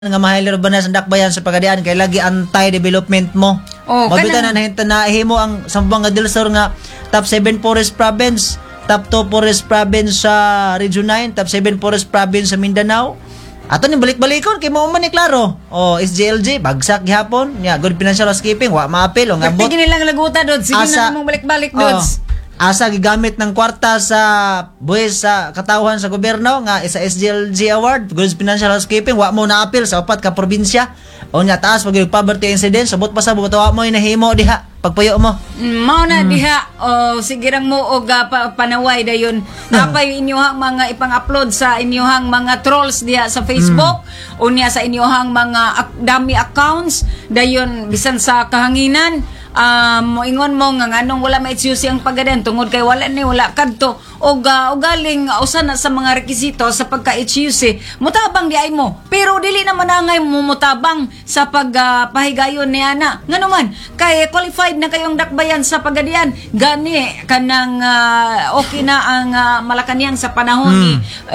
nga mahayler ba na sa dakbayan sa pagadian kay lagi anti-development mo. Oh, Mabita na nahinta na himo ang Zamboanga del Sur nga top 7 forest province, top 2 forest province sa Region 9, top 7 forest province sa Mindanao. Ato ni balik-balikon kay mao man ni klaro. Oh, SGLG bagsak gihapon. Nya good financial housekeeping wa maapil o ngabot. Sige nilang laguta dod. Sige na mong balik-balik dod. Asa gigamit ng kwarta sa buwis sa katawhan sa gobyerno nga isa SGLG award good financial housekeeping wa mo naapil sa upat ka probinsya. O nya taas pag poverty incidence sabot pa sa buto mo nahimo diha pagpuyo mo. Mao na diha sigirang mo og panaway dayon napay inyohang mga ipang-upload sa inyohang mga trolls diha sa Facebook unya sa inyohang mga dami accounts dayon bisan sa kahanginan moingon mo nga nganong wala maitsusi ang pagaden tungod kay wala kadto og galing usa na sa mga rekisito sa pagka-itsusi mutabang di ay mo pero dili naman angay mo mutabang sa pagpahigayon ni ana nganuman kay qualified na kayong dakbayan sa pagadian gani kanang okay na ang Malacañang sa panahon ni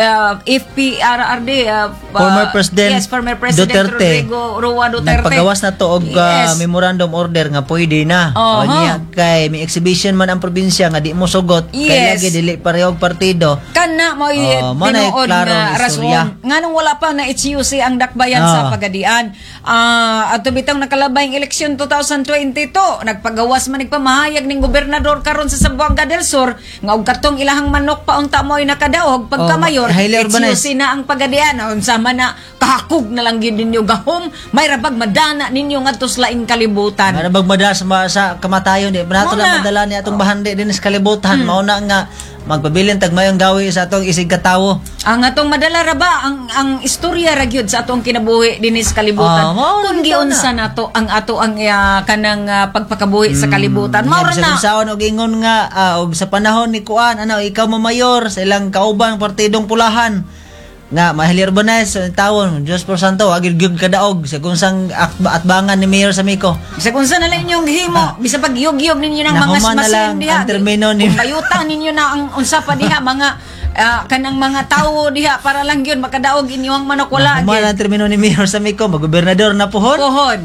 FPRRD former President Duterte. Rodrigo Roa Duterte nagpagawas na to og memorandum order nga pwede na o niya kay may exhibition man ang probinsya nga di mo sugot kay lagi dili parehong partido kana mo tinuod nga rason nganong wala pa na itsusi ang dakbayan sa pagadian ato bitang nakalabay ang eleksyon 2022 nagpagawas man nagpamahayag ning gobernador karon sa Zamboanga del Sur nga og katong ilahang manok pa unta moy nakadaog pagka-mayor itsusi na ang pagadian unsa man na kahakog na lang gid ninyo gahom may rabag madana ninyo ngadto sa laing kalibutan rabag madana sa kamatayon di banato na madala ni atong bahandi din sa kalibutan mao na nga magpabilin tag mayong gawi sa atong isig katawo ang atong madala ra ba ang istorya ra gyud sa atong kinabuhi dinhi sa kalibutan kung giunsa nato ang ato ang kanang pagpakabuhi sa kalibutan mao ra na saon og ingon nga og sa panahon ni kuan ikaw mo mayor sa ilang kauban partidong pulahan nga Mahalia Urbanez tawon Diyos por santo agil gyud kadaog sa kunsang atbangan ni Mayor Samico sa kunsa na lang inyong himo bisa pag yug-yug ninyo ng mga smasin diha bayutan ninyo na ang unsa pa diha mga kanang mga tawo diha para lang gyud makadaog inyong manok wala gyud man ang termino ni Mayor Samico mag-gobernador na pohon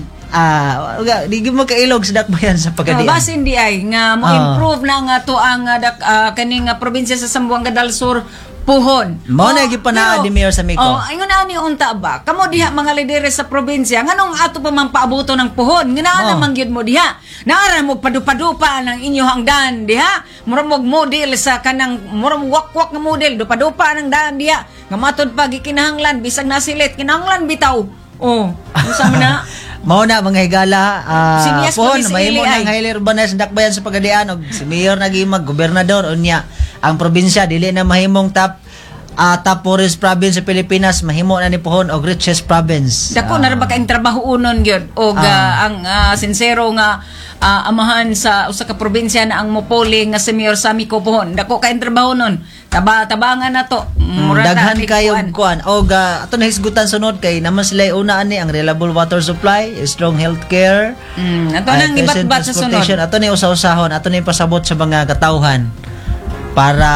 di mo kailog sa dakbayan sa pagadian basin di ay nga mo improve na nga to ang kaning probinsya sa Zamboanga del Sur puhon. Mao na gipanaa di Mayor Samico. Ingon ani unta ba? Kamo diha mga lideres sa probinsya nganong ato pa man paabuto ng puhon? Ngana naman gyud mo diha. Naara mo padupa-dupa ng inyo hangdan diha. Mura mo model sa kanang mura mo wakwak nga model dupa-dupa ng daan diha. Nga matod pa gikinahanglan bisag nasilit kinahanglan bitaw. Unsa man na? Mao na mga higala pohon mahimo nang Mahalia Urbanez dakbayan sa pagadian og si Mayor naging gobernador unya ang probinsya dili na mahimong top forest province sa Pilipinas mahimo na ni pohon og richest province dako na ra ba kaing trabaho unon gyud og ang sincero nga amahan sa usa ka probinsya na ang mopoli nga si Mayor Samico pohon dako kaing trabaho nun tabangan na to daghan kayo kuan og ato na hisgutan sunod kay naman sila una ani ang reliable water supply strong healthcare ato nang ibatbat sa sunod ato ni usa-usahon ato ni pasabot sa mga katawhan para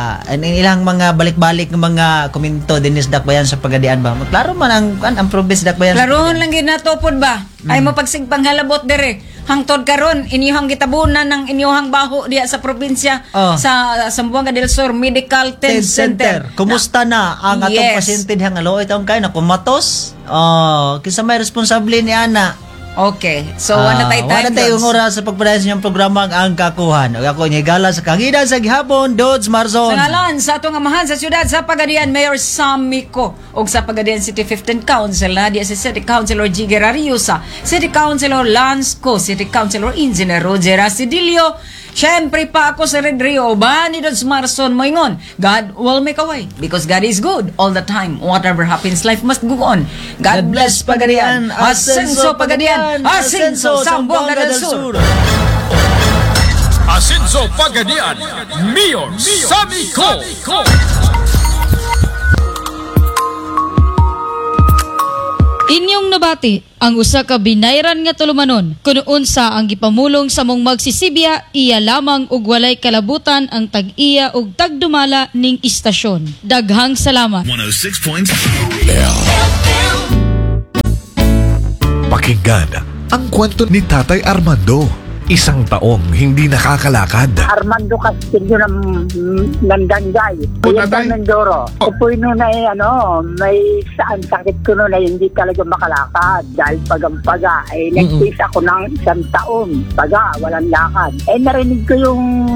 ilang mga balik-balik ng mga komento dinis dakbayan sa pagadian ba klaro man ang province dakbayan klaro lang gid nato pod ba ay mo pagsigpang halabot dire hangtod karon inyong gitabunan ng inyong baho diha sa probinsya sa Zamboanga del Sur Medical Tent Center. Kumusta na ang atong pasyente diha nga loy taong kay na kumatos? Kinsa may responsable ni ana? Okay. So wala tayong oras sa pagpadayon sa inyong programa ang kakuhan. Og ako higala sa kangidan sa gihapon Dods Marzon. Sa ngalan sa atong amahan sa syudad sa Pagadian Mayor Samico og sa Pagadian City 15th Council na di si City Councilor Jigger Ariusa, City Councilor Lance Co, City Councilor Engineer Roger Asidilio. Siyempre pa ako sa Red Rio Bani Dods Marzon moingon God will make a way because God is good all the time. Whatever happens, life must go on. God bless Pagadian. Asenso Pagadian. Asenso Zamboanga del Sur. Asenso Pagadian. Mayor Samico. Inyong nabati ang usa ka binayran nga tulumanon kun unsa ang gipamulong sa mong magsisibya iya lamang ug walay kalabutan ang tag-iya ug tagdumala ning istasyon. Daghang salamat. 106.0 pakinggan ang kwento ni Tatay Armando. Isang taong hindi nakakalakad. Armando Castillo ng Danggay. Kuya Mendoro. Ako po noon ay may saan sakit ko noon ay hindi talaga makalakad. Dahil paga ay nagtis ako ng 1 taon. Paga, walang lakad. Narinig ko yung